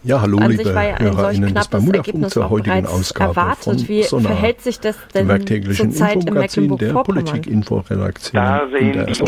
Ja, hallo, an liebe sich war ja ein solch HörerInnen des knappes Ergebnis zur auch heutigen bereits Ausgabe erwartet. von Wie Sonar, verhält sich das dem denn werktäglichen zurzeit in Infomagazin der Mecklenburg-Vorpommern? Politik-Info-Redaktion Da in sehen der die